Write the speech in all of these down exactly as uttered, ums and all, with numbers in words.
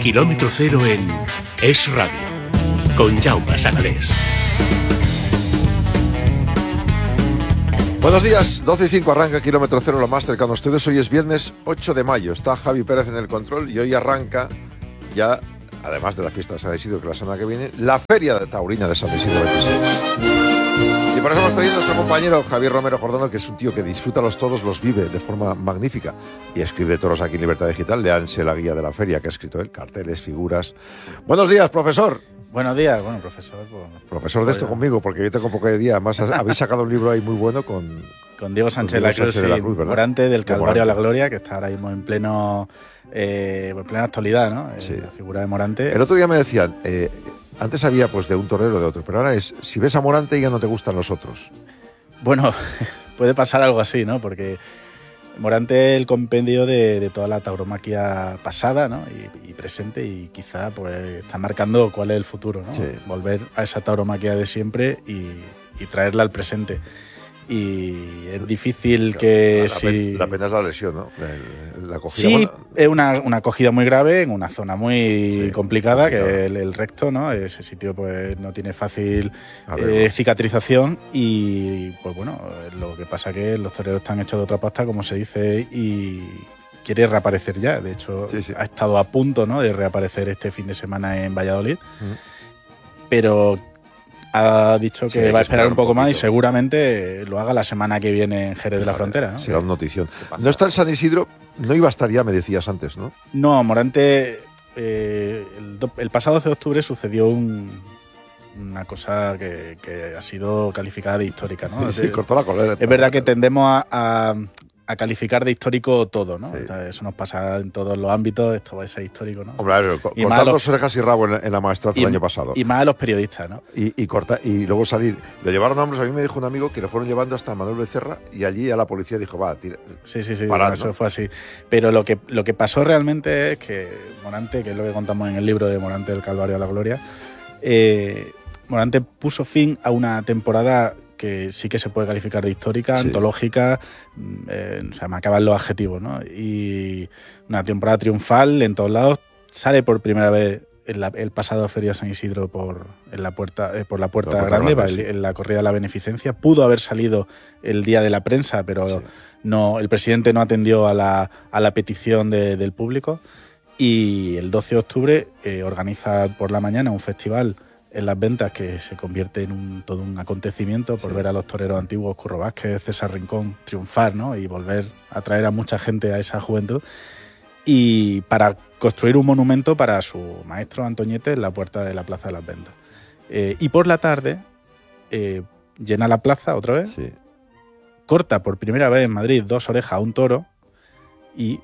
Kilómetro Cero en Es Radio, con Jaume Sagalés. Buenos días, doce y cinco arranca Kilómetro Cero, lo más cercano a ustedes. Hoy es viernes ocho de mayo, está Javi Pérez en el control y hoy arranca ya, además de la fiesta de San Isidro, que la semana que viene, la Feria de Taurina de San Isidro veintiséis. Y por eso hemos pedido a nuestro compañero Javier Romero Jordano, que es un tío que disfruta los toros, los vive de forma magnífica y escribe toros aquí en Libertad Digital. Leanse la guía de la feria que ha escrito él, carteles, figuras. Buenos días, profesor. Buenos días, bueno, profesor. Pues, profesor de esto conmigo, porque yo tengo poco de día. Además, habéis sacado un libro ahí muy bueno con... Con Diego Sánchez, con Diego Sánchez de la Cruz, ¿verdad? Morante del Calvario a la Gloria, que está ahora mismo en pleno eh, en plena actualidad, ¿no? Eh, sí. La figura de Morante. El otro día me decían, eh, antes había pues de un torero de otro, pero ahora es, si ves a Morante ya no te gustan los otros. Bueno, puede pasar algo así, ¿no? Porque Morante es el compendio de, de toda la tauromaquia pasada, ¿no? Y, y presente, y quizá pues está marcando cuál es el futuro, ¿no? Sí. Volver a esa tauromaquia de siempre y, y traerla al presente. Y es difícil claro, que la, si... La pena es la lesión, ¿no? La, la acogida, sí, bueno... es una, una acogida muy grave en una zona muy sí, complicada, complicado. que es el, el recto, ¿no? Ese sitio pues no tiene fácil eh, cicatrización y pues bueno, lo que pasa es que los toreros están hechos de otra pasta, como se dice, y quiere reaparecer ya. De hecho, sí, sí. ha estado a punto, ¿no?, de reaparecer este fin de semana en Valladolid, mm. pero... ha dicho que sí, va a esperar un poco un más y seguramente lo haga la semana que viene en Jerez de la Frontera, ¿no? Será una notición. No está en San Isidro, no iba a estar ya, me decías antes, ¿no? No, Morante, eh, el, el pasado doce de octubre sucedió un, una cosa que, que ha sido calificada de histórica, ¿no? Sí, sí, cortó la colera. Es verdad que tendemos a, a, a calificar de histórico todo, ¿no? Sí. Eso nos pasa en todos los ámbitos, esto va a ser histórico, ¿no? Hombre, a ver, co cortar dos orejas y rabo en, en la maestranza el año pasado. Y más a los periodistas, ¿no? Y, y, corta, y luego salir. Le llevaron hombres, a mí me dijo un amigo que lo fueron llevando hasta Manuel Becerra y allí a la policía dijo, va, tira. Sí, sí, sí, parad, eso ¿no? fue así. Pero lo que, lo que pasó realmente es que Morante, que es lo que contamos en el libro de Morante del Calvario a la Gloria, eh, Morante puso fin a una temporada que sí que se puede calificar de histórica, sí. antológica, eh, o sea, me acaban los adjetivos, ¿no? Y una temporada triunfal en todos lados. Sale por primera vez en la, el pasado Feria San Isidro por, en la puerta, eh, por la Puerta, la puerta Grande, grande sí. en la corrida de la beneficencia. Pudo haber salido el día de la prensa, pero sí. no, el presidente no atendió a la, a la petición de, del público. Y el doce de octubre eh, organiza por la mañana un festival en Las Ventas que se convierte en un, todo un acontecimiento por sí. ver a los toreros antiguos, Curro Vázquez, César Rincón, triunfar, ¿no? Y volver a traer a mucha gente a esa juventud. Y para construir un monumento para su maestro Antoñete en la puerta de la Plaza de Las Ventas. Eh, y por la tarde eh, llena la plaza otra vez, sí. corta por primera vez en Madrid dos orejas a un toro y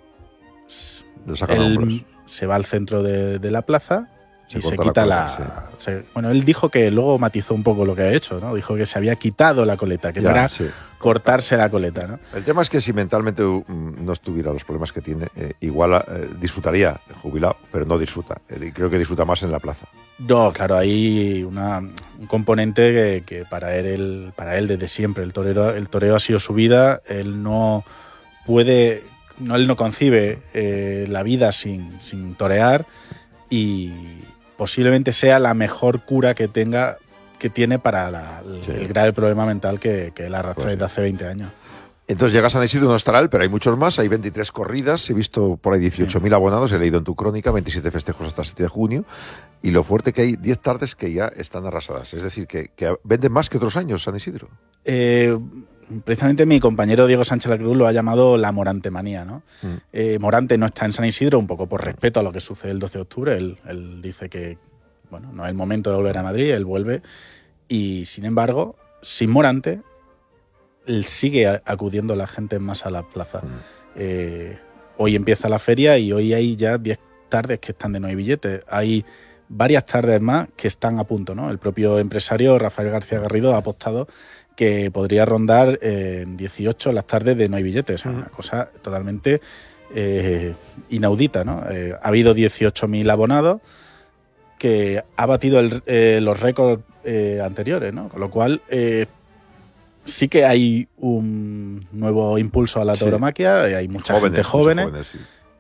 él se va al centro de, de la plaza se y se quita la... la coleta, sí. se, bueno, él dijo que luego matizó un poco lo que ha hecho, ¿no? Dijo que se había quitado la coleta, que ya, no era sí. cortarse la coleta, ¿no? El tema es que si mentalmente um, no estuviera los problemas que tiene, eh, igual eh, disfrutaría jubilado, pero no disfruta. Eh, creo que disfruta más en la plaza. No, claro, hay una, un componente que, que para él, para él desde siempre, el torero, el toreo ha sido su vida, él no puede, no, él no concibe eh, la vida sin, sin torear y posiblemente sea la mejor cura que tenga que tiene para la, el, sí. el grave problema mental que, que él arrastra pues desde sí. hace veinte años. Entonces llega a San Isidro, no estará él, pero hay muchos más, hay veintitrés corridas, he visto por ahí dieciocho mil sí. abonados, he leído en tu crónica, veintisiete festejos hasta el siete de junio, y lo fuerte que hay, diez tardes que ya están arrasadas, es decir, que, que venden más que otros años San Isidro. Eh, precisamente mi compañero Diego Sánchez de la Cruz lo ha llamado la Morantemanía, ¿no? Mm. Eh, Morante no está en San Isidro, un poco por respeto a lo que sucede el doce de octubre, él, él dice que bueno, no es el momento de volver a Madrid, él vuelve, y sin embargo, sin Morante, él sigue acudiendo la gente más a la plaza. Mm. Eh, hoy empieza la feria y hoy hay ya diez tardes que están de no hay billetes. Hay varias tardes más que están a punto, ¿no? El propio empresario Rafael García Garrido ha apostado que podría rondar en eh, dieciocho las tardes de no hay billetes. O sea, mm. una cosa totalmente eh, inaudita, ¿no? Eh, ha habido dieciocho mil abonados, que ha batido el, eh, los récords eh, anteriores, ¿no? Con lo cual eh, sí que hay un nuevo impulso a la tauromaquia, sí. hay mucha jóvenes, gente jóvenes, jóvenes sí.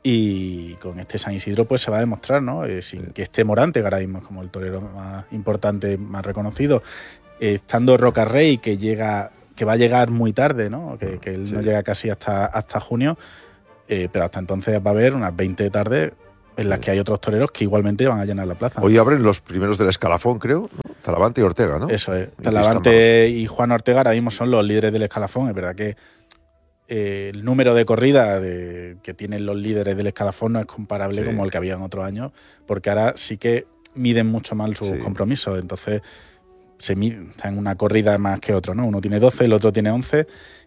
Y con este San Isidro pues se va a demostrar, ¿no? Eh, sin que esté Morante, que ahora mismo es como el torero más importante, más reconocido, eh, estando Roca Rey, que llega, que va a llegar muy tarde, ¿no? Que, que él sí. no llega casi hasta, hasta junio, eh, pero hasta entonces va a haber unas veinte tardes en las sí. que hay otros toreros que igualmente van a llenar la plaza. Hoy abren los primeros del escalafón, creo, ¿no? Talavante y Ortega, ¿no? Eso es. Talavante y Juan Ortega ahora mismo son los líderes del escalafón. Es verdad que eh, el número de corridas de, que tienen los líderes del escalafón no es comparable sí. como el que había en otros años, porque ahora sí que miden mucho más sus sí. compromisos. Entonces se mide, está en una corrida más que otro, ¿no? Uno tiene doce, el otro tiene once.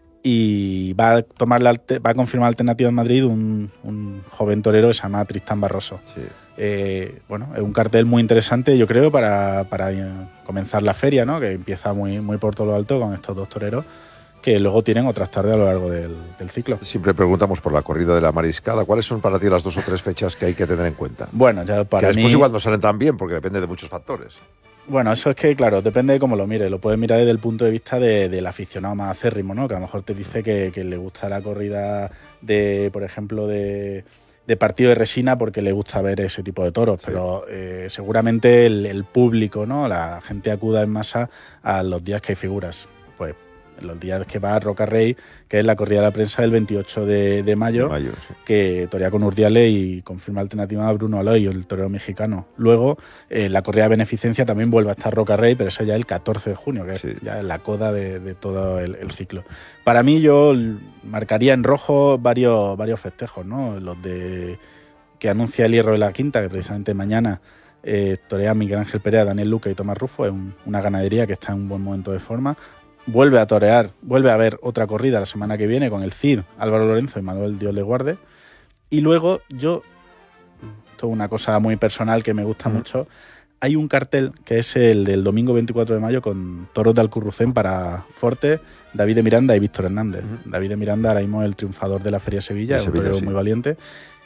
Y va a tomar la, va a confirmar alternativa en Madrid un, un joven torero que se llama Tristán Barroso. Sí. Eh, bueno, es un cartel muy interesante, yo creo, para, para comenzar la feria, ¿no? Que empieza muy, muy por todo lo alto con estos dos toreros, que luego tienen otras tardes a lo largo del, del ciclo. Siempre preguntamos por la corrida de la Mariscada. ¿Cuáles son para ti las dos o tres fechas que hay que tener en cuenta? Bueno, ya para que mí... después igual no salen tan bien, porque depende de muchos factores. Bueno, eso es que, claro, depende de cómo lo mires. Lo puedes mirar desde el punto de vista de, del aficionado más acérrimo, ¿no? Que a lo mejor te dice que, que le gusta la corrida de, por ejemplo, de, de partido de resina porque le gusta ver ese tipo de toros. Sí. Pero eh, seguramente el, el público, ¿no? La gente acuda en masa a los días que hay figuras. Pues en los días que va a Roca Rey, que es la corrida de la prensa del veintiocho de mayo, de mayo sí. que torea con Urdiales y confirma alternativa a Bruno Aloy, el torero mexicano. Luego, eh, la corrida de beneficencia también vuelve a estar Roca Rey, pero eso ya el catorce de junio, que sí. es ya la coda de, de todo el, el ciclo. Para mí, yo marcaría en rojo varios, varios festejos, ¿no? Los de que anuncia el Hierro de la Quinta, que precisamente mañana eh, torea Miguel Ángel Perea, Daniel Luque y Tomás Rufo. Es un, una ganadería que está en un buen momento de forma. Vuelve a torear, vuelve a haber otra corrida la semana que viene con el Cid, Álvaro Lorenzo y Manuel Dios le guarde. Y luego yo, esto es una cosa muy personal que me gusta mm. mucho, hay un cartel que es el del domingo veinticuatro de mayo con toros de Alcurrucén para Forte, David de Miranda y Víctor Hernández. Mm. David de Miranda ahora mismo es el triunfador de la Feria de Sevilla, es un torero sí. muy valiente.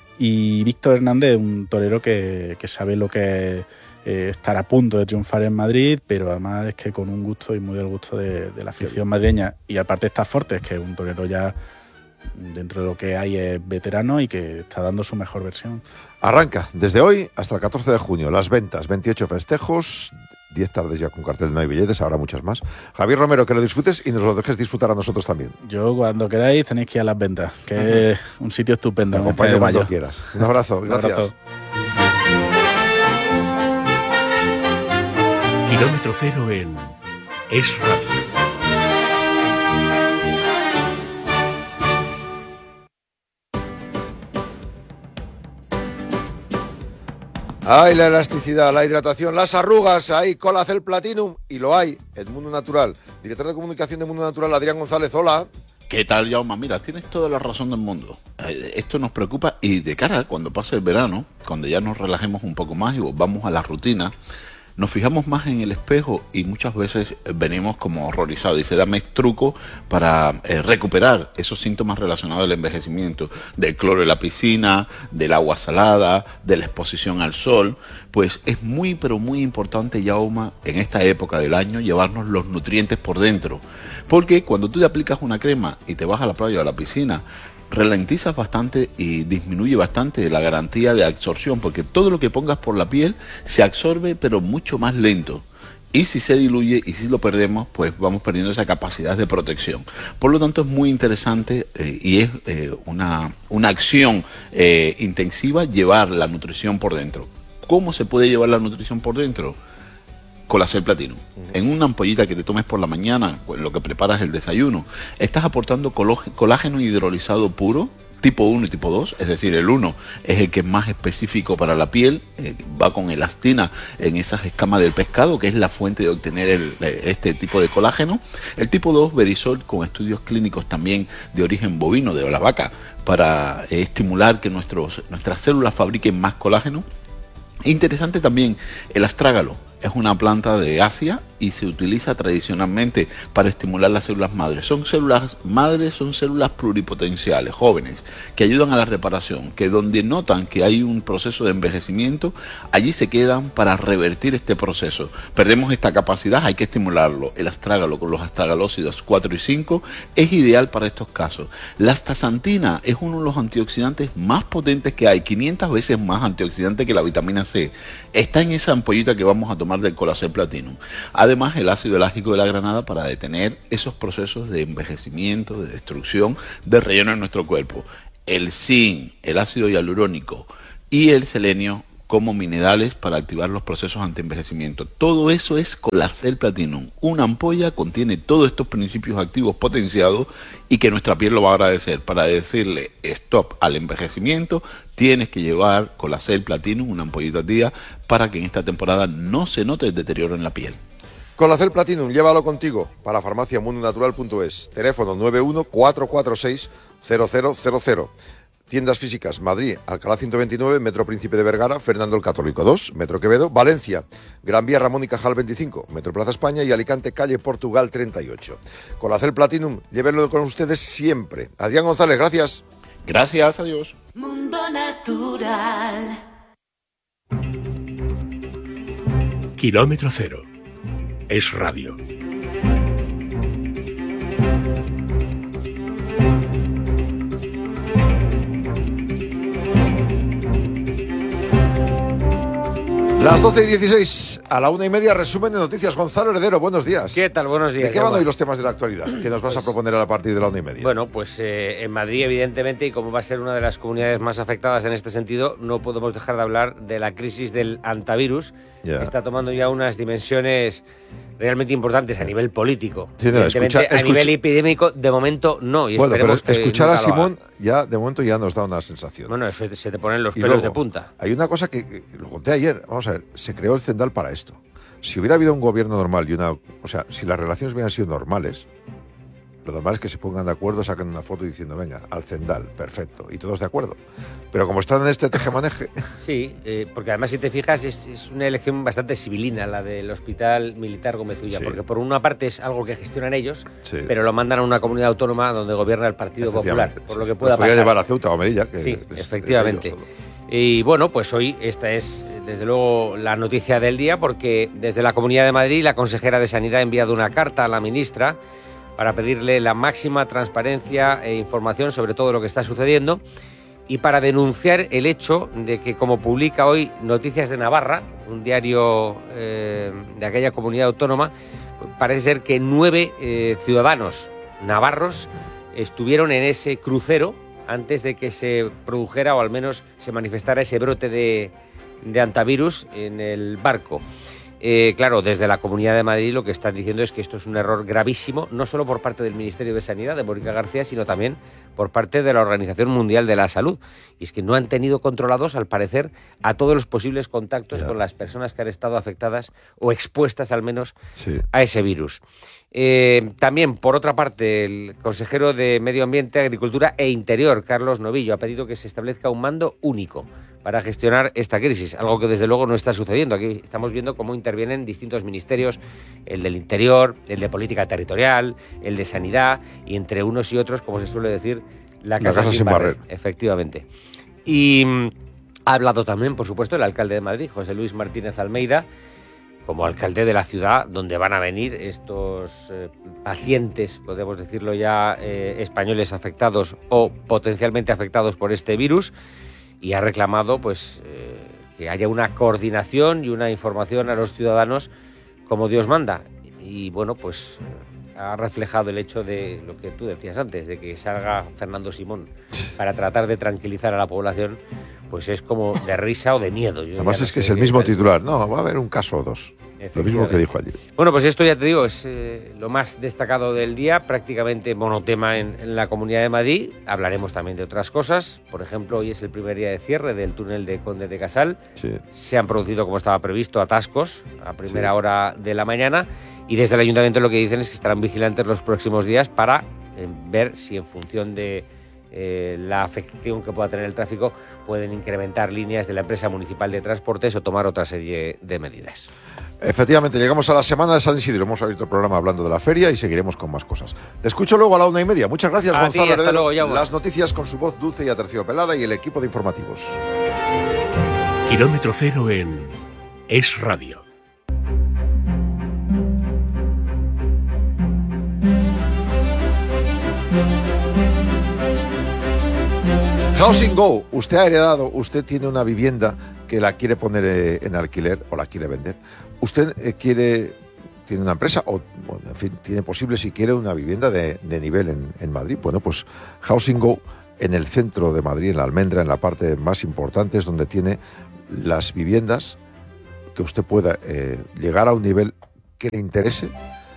Y Víctor Hernández es un torero que, que sabe lo que es Eh, estar a punto de triunfar en Madrid, pero además es que con un gusto y muy del gusto de, de la afición madrileña. Y aparte está Fortes, que es un torero ya dentro de lo que hay es veterano y que está dando su mejor versión. Arranca desde hoy hasta el catorce de junio las ventas, veintiocho festejos, diez tardes ya con cartel, no hay billetes, habrá muchas más. Javier Romero, que lo disfrutes y nos lo dejes disfrutar a nosotros también. Yo cuando queráis tenéis que ir a las ventas, que uh-huh. es un sitio estupendo. Te acompaño cuando quieras. Un abrazo, gracias. Un abrazo. Kilómetro cero en Es Radio. Hay la elasticidad, la hidratación, las arrugas, hay Colacel Platinum y lo hay en Mundo Natural. Director de comunicación de Mundo Natural, Adrián González, hola. ¿Qué tal, Jaume? Mira, tienes toda la razón del mundo. Eh, esto nos preocupa y de cara a cuando pase el verano, cuando ya nos relajemos un poco más y volvamos a la rutina, nos fijamos más en el espejo y muchas veces venimos como horrorizados. Dice, dame truco para eh, recuperar esos síntomas relacionados al envejecimiento, del cloro de la piscina, del agua salada, de la exposición al sol. Pues es muy, pero muy importante, Jaume, en esta época del año, llevarnos los nutrientes por dentro. Porque cuando tú te aplicas una crema y te vas a la playa o a la piscina, ralentizas bastante y disminuye bastante la garantía de absorción, porque todo lo que pongas por la piel se absorbe, pero mucho más lento. Y si se diluye y si lo perdemos, pues vamos perdiendo esa capacidad de protección. Por lo tanto, es muy interesante eh, y es eh, una, una acción eh, intensiva llevar la nutrición por dentro. ¿Cómo se puede llevar la nutrición por dentro? Colacel Platinum. Uh-huh. En una ampollita que te tomes por la mañana, en lo que preparas el desayuno, estás aportando colágeno hidrolizado puro, tipo uno y tipo dos, es decir, el uno es el que es más específico para la piel, eh, va con elastina en esas escamas del pescado, que es la fuente de obtener el, este tipo de colágeno. El tipo dos, Verisol, con estudios clínicos también de origen bovino, de la vaca, para eh, estimular que nuestros, nuestras células fabriquen más colágeno. Interesante también el astrágalo, es una planta de Asia y se utiliza tradicionalmente para estimular las células madres. Son células madres, son células pluripotenciales, jóvenes, que ayudan a la reparación, que donde notan que hay un proceso de envejecimiento, allí se quedan para revertir este proceso. Perdemos esta capacidad, hay que estimularlo. El astrágalo con los astragalócidos cuatro y cinco es ideal para estos casos. La astaxantina es uno de los antioxidantes más potentes que hay, quinientas veces más antioxidante que la vitamina C. Está en esa ampollita que vamos a tomar del Colacel Platinum. Además, el ácido elágico de la granada para detener esos procesos de envejecimiento, de destrucción de relleno en nuestro cuerpo. El zinc, el ácido hialurónico y el selenio como minerales para activar los procesos antienvejecimiento. Todo eso es Colacel Platinum. Una ampolla contiene todos estos principios activos potenciados y que nuestra piel lo va a agradecer. Para decirle stop al envejecimiento, tienes que llevar Colacel Platinum, una ampollita al día, para que en esta temporada no se note el deterioro en la piel. Colacel Platinum, llévalo contigo para farmacia mundo natural punto es. Teléfono nueve uno cuatro cuatro seis cero cero cero cero. Tiendas físicas: Madrid, Alcalá ciento veintinueve, Metro Príncipe de Vergara, Fernando el Católico dos, Metro Quevedo, Valencia, Gran Vía Ramón y Cajal veinticinco, Metro Plaza España y Alicante, calle Portugal treinta y ocho. Colacel Platinum, llévenlo con ustedes siempre. Adrián González, gracias. Gracias, adiós. Mundo Natural. Kilómetro Cero. Es radio. Las doce y dieciséis, a la una y media, resumen de noticias. Gonzalo Heredero, buenos días. ¿Qué tal? Buenos días. ¿De qué van Llama. hoy los temas de la actualidad que nos vas a proponer a partir de la una y media? Bueno, pues eh, en Madrid, evidentemente, y como va a ser una de las comunidades más afectadas en este sentido, no podemos dejar de hablar de la crisis del hantavirus, Ya. que está tomando ya unas dimensiones realmente importantes a nivel político. Sí, no, Evidentemente, escucha- a escucha- nivel epidémico, de momento no. Y Bueno, pero esperemos que escuchar a nunca lo haga. Simón ya, de momento, ya nos da una sensación. Bueno, eso se te ponen los Y pelos luego, de punta. hay una cosa que, que lo conté ayer. Vamos a ver, se creó el Cendal para esto. Si hubiera habido un gobierno normal y una... O sea, si las relaciones hubieran sido normales, lo normal es que se pongan de acuerdo, saquen una foto diciendo, venga, al Cendal, perfecto, y todos de acuerdo. Pero como están en este tejemaneje... Sí, eh, porque además, si te fijas, es, es una elección bastante civilina la del Hospital Militar Gómez Ulla, Sí. porque por una parte es algo que gestionan ellos, Sí. pero lo mandan a una comunidad autónoma donde gobierna el Partido Popular, Efectivamente, por lo sí. que pueda Los podía pasar. llevar a Ceuta o a Melilla, que Sí, es- es efectivamente. de ellos todo. Y bueno, pues hoy esta es, desde luego, la noticia del día, porque desde la Comunidad de Madrid la consejera de Sanidad ha enviado una carta a la ministra para pedirle la máxima transparencia e información sobre todo lo que está sucediendo y para denunciar el hecho de que, como publica hoy Noticias de Navarra, un diario eh, de aquella comunidad autónoma, parece ser que nueve eh, ciudadanos navarros estuvieron en ese crucero antes de que se produjera o al menos se manifestara ese brote de, de hantavirus en el barco. Eh, claro, desde la Comunidad de Madrid lo que están diciendo es que esto es un error gravísimo, no solo por parte del Ministerio de Sanidad, de Mónica García, sino también por parte de la Organización Mundial de la Salud. Y es que no han tenido controlados, al parecer, a todos los posibles contactos Ya. con las personas que han estado afectadas o expuestas al menos Sí. a ese virus. Eh, también, por otra parte, el consejero de Medio Ambiente, Agricultura e Interior, Carlos Novillo, ha pedido que se establezca un mando único para gestionar esta crisis, algo que desde luego no está sucediendo. Aquí estamos viendo cómo intervienen distintos ministerios, el del Interior, el de Política Territorial, el de Sanidad, y entre unos y otros, como se suele decir, la casa, sin, barrer. Efectivamente. Y mm, ha hablado también, por supuesto, el alcalde de Madrid, José Luis Martínez Almeida, como alcalde de la ciudad donde van a venir estos eh, pacientes, podemos decirlo ya, eh, españoles afectados o potencialmente afectados por este virus, y ha reclamado pues eh, que haya una coordinación y una información a los ciudadanos como Dios manda. Y bueno, pues ha reflejado el hecho de lo que tú decías antes, de que salga Fernando Simón para tratar de tranquilizar a la población, pues es como de risa o de miedo. Yo Además ya no es que sé es el qué mismo tal. titular. No, va a haber un caso o dos. Lo mismo que dijo ayer. Bueno, pues esto ya te digo, es eh, lo más destacado del día, prácticamente monotema en, en la Comunidad de Madrid. Hablaremos también de otras cosas. Por ejemplo, hoy es el primer día de cierre del túnel de Conde de Casal. Sí. Se han producido, como estaba previsto, atascos a primera Sí. hora de la mañana. Y desde el Ayuntamiento lo que dicen es que estarán vigilantes los próximos días para eh, ver si en función de eh, la afección que pueda tener el tráfico pueden incrementar líneas de la empresa municipal de transportes o tomar otra serie de medidas. Efectivamente, llegamos a la semana de San Isidro. Hemos abierto el programa hablando de la feria y seguiremos con más cosas. Te escucho luego a la una y media. Muchas gracias, A Gonzalo ti, hasta Heredero. luego, Jaume. Las noticias con su voz dulce y aterciopelada y el equipo de informativos. Kilómetro cero en Es Radio. Housing Go, usted ha heredado, usted tiene una vivienda que la quiere poner eh, en alquiler o la quiere vender. Usted eh, quiere, tiene una empresa o, bueno, en fin, tiene posible si quiere una vivienda de, de nivel en, en Madrid. Bueno, pues Housing Go en el centro de Madrid, en la Almendra, en la parte más importante, es donde tiene las viviendas que usted pueda eh, llegar a un nivel que le interese,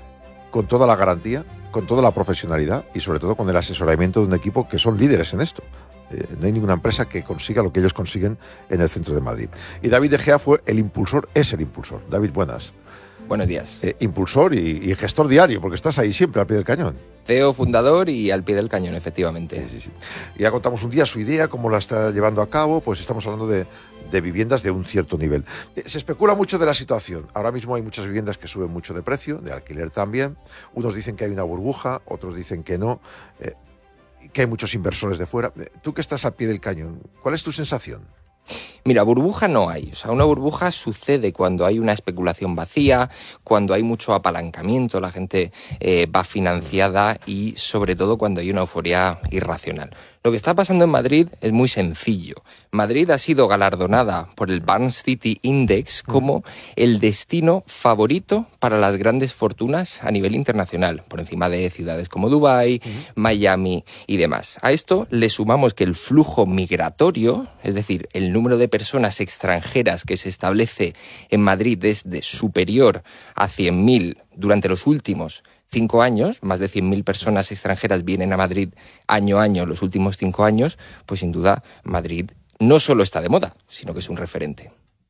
con toda la garantía, con toda la profesionalidad y sobre todo con el asesoramiento de un equipo que son líderes en esto. Eh, no hay ninguna empresa que consiga lo que ellos consiguen en el centro de Madrid. Y David De Gea fue el impulsor, es el impulsor. David, buenas. Buenos días. Eh, impulsor y, y gestor diario, porque estás ahí siempre al pie del cañón. C E O, fundador y al pie del cañón, efectivamente. Sí, sí, sí. Y ya contamos un día su idea, cómo la está llevando a cabo, pues estamos hablando de, de viviendas de un cierto nivel. Eh, se especula mucho de la situación. Ahora mismo hay muchas viviendas que suben mucho de precio, de alquiler también. Unos dicen que hay una burbuja, otros dicen que no, eh, que hay muchos inversores de fuera. Eh, tú que estás al pie del cañón, ¿cuál es tu sensación? Mira, burbuja no hay. O sea, una burbuja sucede cuando hay una especulación vacía, cuando hay mucho apalancamiento, la gente eh, va financiada y sobre todo cuando hay una euforia irracional. Lo que está pasando en Madrid es muy sencillo. Madrid ha sido galardonada por el Barnes City Index como el destino favorito para las grandes fortunas a nivel internacional, por encima de ciudades como Dubái, uh-huh. Miami y demás. A esto le sumamos que el flujo migratorio, es decir, el número de personas extranjeras que se establece en Madrid es de superior a cien mil durante los últimos cinco años, más de cien mil personas extranjeras vienen a Madrid año a año los últimos cinco años, pues sin duda Madrid no solo está de moda, sino que es un referente.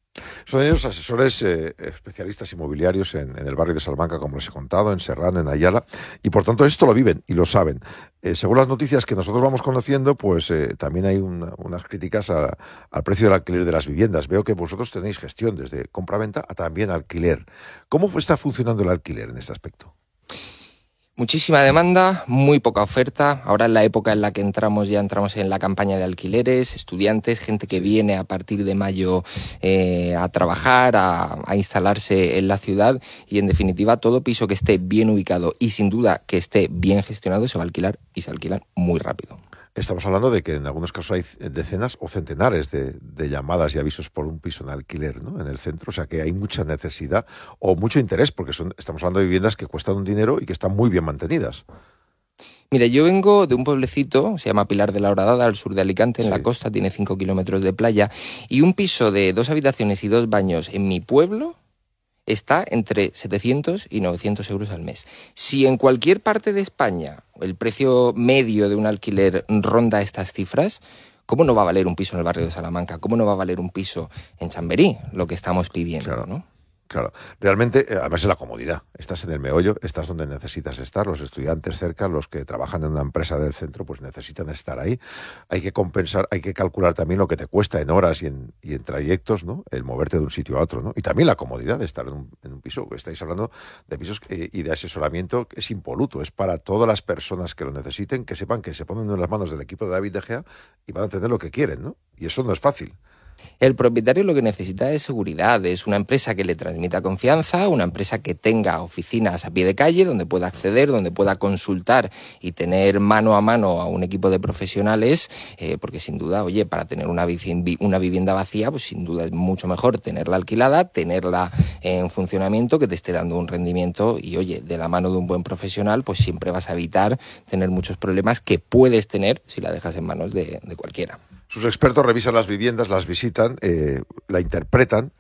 Son ellos asesores eh, especialistas inmobiliarios en, en el barrio de Salamanca, como les he contado, en Serrano, en Ayala, y por tanto esto lo viven y lo saben. Eh, según las noticias que nosotros vamos conociendo, pues eh, también hay una, unas críticas a, al precio del alquiler de las viviendas. Veo que vosotros tenéis gestión desde compra-venta a también alquiler. ¿Cómo está funcionando el alquiler en este aspecto? Muchísima demanda, muy poca oferta. Ahora en la época en la que entramos, ya entramos en la campaña de alquileres, estudiantes, gente que viene a partir de mayo eh, a trabajar, a, a instalarse en la ciudad y en definitiva todo piso que esté bien ubicado y sin duda que esté bien gestionado se va a alquilar y se alquilan muy rápido. Estamos hablando de que en algunos casos hay decenas o centenares de, de llamadas y avisos por un piso en alquiler, ¿no?, en el centro, o sea que hay mucha necesidad o mucho interés, porque son, estamos hablando de viviendas que cuestan un dinero y que están muy bien mantenidas. Mira, yo vengo de un pueblecito, se llama Pilar de la Horadada, al sur de Alicante, en sí. La costa, tiene cinco kilómetros de playa, y un piso de dos habitaciones y dos baños en mi pueblo está entre setecientos y novecientos euros al mes. Si en cualquier parte de España el precio medio de un alquiler ronda estas cifras, ¿cómo no va a valer un piso en el barrio de Salamanca? ¿Cómo no va a valer un piso en Chamberí? Lo que estamos pidiendo, claro, ¿no? Claro, realmente, además es la comodidad. Estás en el meollo, estás donde necesitas estar. Los estudiantes cerca, los que trabajan en una empresa del centro, pues necesitan estar ahí. Hay que compensar, hay que calcular también lo que te cuesta en horas y en, y en trayectos, ¿no?, el moverte de un sitio a otro, ¿no? Y también la comodidad de estar en un, en un piso. Estáis hablando de pisos eh, y de asesoramiento que es impoluto. Es para todas las personas que lo necesiten, que sepan que se ponen en las manos del equipo de David De Gea y van a tener lo que quieren, ¿no? Y eso no es fácil. El propietario lo que necesita es seguridad, es una empresa que le transmita confianza, una empresa que tenga oficinas a pie de calle, donde pueda acceder, donde pueda consultar y tener mano a mano a un equipo de profesionales, eh, porque sin duda, oye, para tener una, una vivienda vacía, pues sin duda es mucho mejor tenerla alquilada, tenerla en funcionamiento, que te esté dando un rendimiento y, oye, de la mano de un buen profesional, pues siempre vas a evitar tener muchos problemas que puedes tener si la dejas en manos de, de cualquiera. Sus expertos revisan las viviendas, las visitan, eh, la interpretan,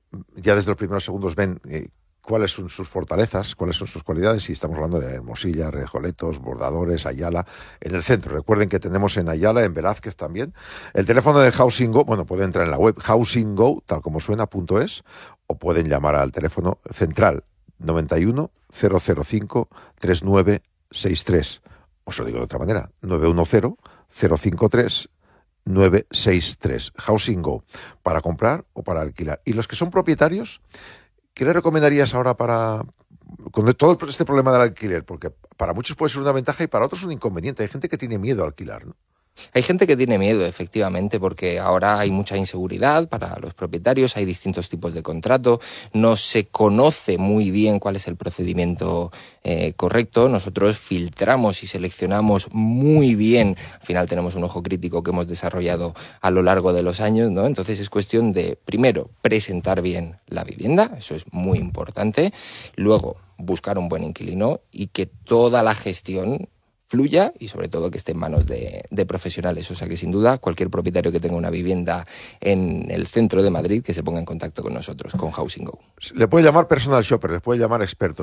ya desde los primeros segundos ven eh, cuáles son sus fortalezas, cuáles son sus cualidades, y estamos hablando de Hermosilla, Recoletos, Bordadores, Ayala, en el centro. Recuerden que tenemos en Ayala, en Velázquez también. El teléfono de Housing Go, bueno, pueden entrar en la web housing go, tal como suena, punto es, o pueden llamar al teléfono central noventa y uno, cero cero cinco, treinta y nueve sesenta y tres. Os lo digo de otra manera, nueve uno cero, cero cinco tres, nueve seis tres. Housing Go, para comprar o para alquilar. Y los que son propietarios, ¿Qué le recomendarías ahora para con todo este problema del alquiler? Porque para muchos puede ser una ventaja y para otros un inconveniente. Hay gente que tiene miedo a alquilar, ¿no? Hay gente que tiene miedo, efectivamente, porque ahora hay mucha inseguridad para los propietarios, hay distintos tipos de contrato, no se conoce muy bien cuál es el procedimiento eh, correcto. Nosotros filtramos y seleccionamos muy bien, al final tenemos un ojo crítico que hemos desarrollado a lo largo de los años, ¿no? Entonces es cuestión de, primero, presentar bien la vivienda, eso es muy importante, luego buscar un buen inquilino y que toda la gestión fluya y sobre todo que esté en manos de, de profesionales. O sea que sin duda cualquier propietario que tenga una vivienda en el centro de Madrid que se ponga en contacto con nosotros, con Housing Go. Le puede llamar personal shopper, les puede llamar expertos.